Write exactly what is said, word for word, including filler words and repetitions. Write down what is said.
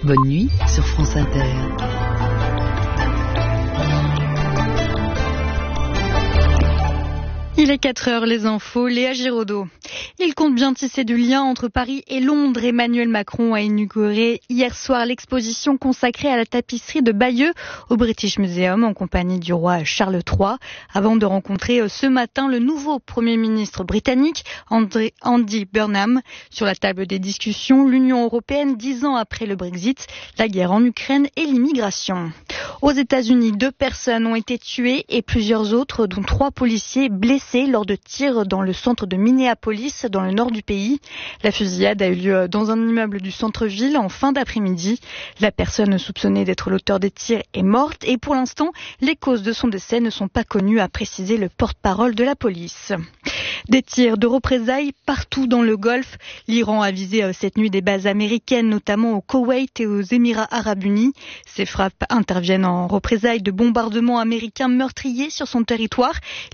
Bonne nuit sur France Inter. Il est quatre heures, les infos, Léa Giraudot. Il compte bien tisser du lien entre Paris et Londres. Emmanuel Macron a inauguré hier soir l'exposition consacrée à la tapisserie de Bayeux au British Museum en compagnie du roi Charles trois, avant de rencontrer ce matin le nouveau Premier ministre britannique, André, Andy Burnham. Sur la table des discussions, l'Union européenne, dix ans après le Brexit, la guerre en Ukraine et l'immigration. Aux États-Unis, deux personnes ont été tuées et plusieurs autres, dont trois policiers, blessés lors de tirs dans le centre de Minneapolis, dans le nord du pays. La fusillade a eu lieu dans un immeuble du centre-ville en fin d'après-midi. La personne soupçonnée d'être l'auteur des tirs est morte et pour l'instant, les causes de son décès ne sont pas connues, a précisé le porte-parole de la police. Des tirs de représailles partout dans le Golfe. L'Iran a visé cette nuit des bases américaines, notamment au Koweït et aux Émirats arabes unis. Ces frappes interviennent en représailles de bombardements américains meurtriers sur son territoire.